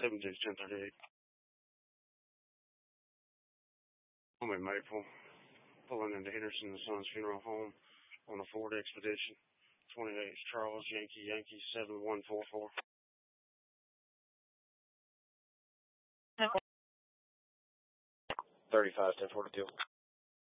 76-1038. I'm in Maple, pulling into Henderson & Sons Funeral Home on a Ford Expedition. 28 Charles, Yankee 7144. 35-1042.